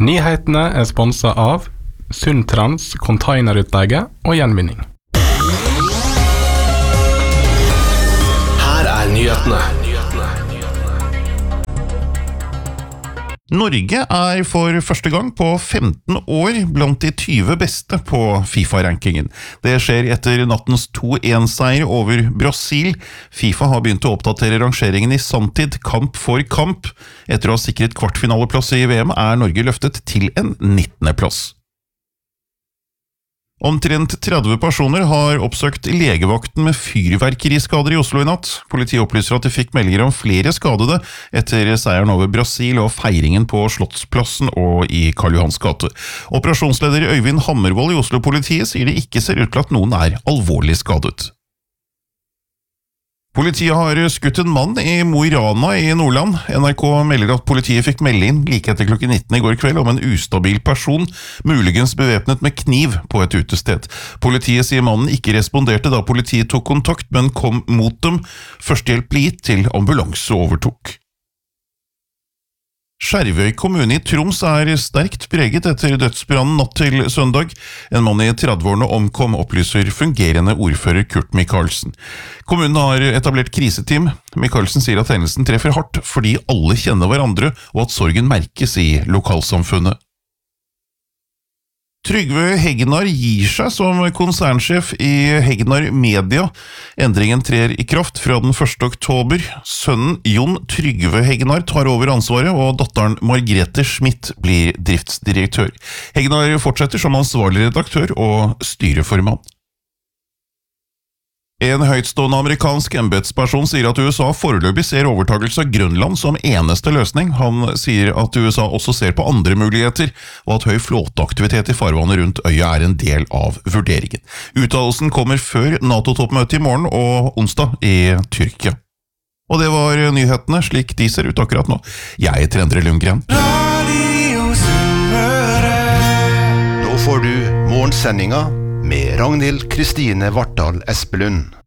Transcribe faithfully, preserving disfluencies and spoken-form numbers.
Nyhetene er sponset av Sundtrans containerutleie og gjenvinning. Her er nyhetene. Norge er for første gang på femten år blant de tyve beste på FIFA-rankingen. Det skjer etter nattens to en seier over Brasil. FIFA har begynt å oppdatere rangeringen i sanntid, kamp for kamp. Etter å ha sikret kvartfinaleplass i V M er Norge løftet til en nittende plass. Omtrent tretti personer har oppsøkt legevakten med fyrverkeriskader i Oslo i natt. Politiet opplyser at de fikk meldinger om flere skadede etter seieren over Brasil og feiringen på Slottsplassen og i Karl Johans gate. Operasjonsleder Øyvind Hammervoll i Oslo-politiet sier det ikke ser ut til at noen er alvorlig skadet. Politiet har skutt en mann i Mo i Rana i Nordland. N R K melder at politiet fikk melde inn like etter klokken nitten i går kveld om en ustabil person, muligens bevæpnet med kniv på et utested. Politiet sier mannen ikke responderte da politiet tok kontakt, men kom mot dem. Førstehjelp ble gitt til ambulanse overtok. Skjervøy kommune i Troms er sterkt preget etter dødsbrannen natt til søndag. En mann i trettiårene omkom, opplyser fungerende ordfører Kurt Michaelsen. Kommunen har etablert kriseteam. Michaelsen sier at hendelsen treffer hardt fordi alle kjenner hverandre og at sorgen merkes i lokalsamfunnet. Trygve Hegnar gir seg som konsernsjef i Hegnar Media. Endringen trer i kraft fra den første oktober. Sønnen Jon Trygve Hegnar tar over ansvaret, og datteren Margrethe Schmidt blir driftsdirektør. Hegnar fortsetter som ansvarlig redaktør og styreformann. En høytstående amerikansk embetsperson sier at U S A foreløpig ser overtagelse av Grønland som eneste løsning. Han sier at U S A også ser på andre muligheter, og at høy flåteaktivitet i farvannet rundt øya er en del av vurderingen. Uttalelsen kommer før NATO-toppmøtet i morgen og onsdag i Tyrkia. Og det var nyhetene slik de ser ut akkurat nå. Jeg heter Endre Lundgren. Nå får du morgensendinga med Ragnhild Kristine Vartdal Espelund.